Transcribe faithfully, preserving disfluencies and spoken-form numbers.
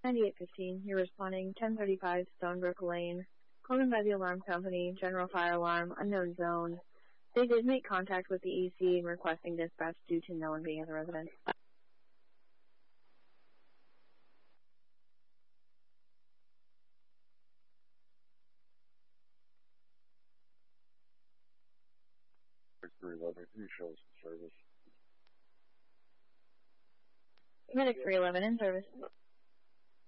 ninety-eight fifteen, you're responding ten thirty-five Stonebrook Lane. Called in by the alarm company, general fire alarm, unknown zone. They did make contact with the E C and requesting dispatch due to no one being at the residence. three eleven, can you show us the service? Medic three eleven in service.